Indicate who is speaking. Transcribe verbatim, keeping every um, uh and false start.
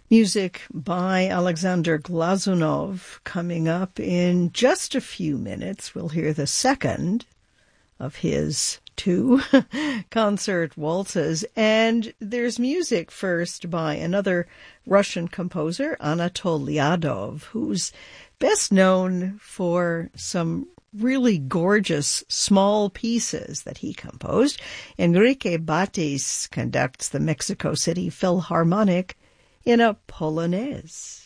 Speaker 1: Music by Alexander Glazunov coming up in just a few minutes. We'll hear the second of his two concert waltzes. And there's music first by another Russian composer, Anatol Lyadov, who's best known for some really gorgeous small pieces that he composed. Enrique Batis conducts the Mexico City Philharmonic in a Polonaise.